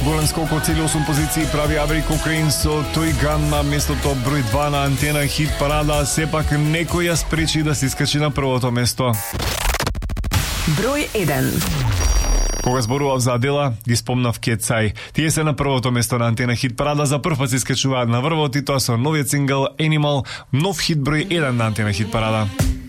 Голем скок од цели 8 позиции прави Avery Cochrane со Toy Gun на местото број 2 на Антена хит парада. Сепак некој ја спречи да се искачи на првото место. Број 1. Кога зборував за Адела, ги спомнав Кетсај. Тие се на првото место на Антена хит парада, за прв пат се искачуваат на врвот и тоа со новиот сингл Animal, нов хит број 1 на Антена хит парада.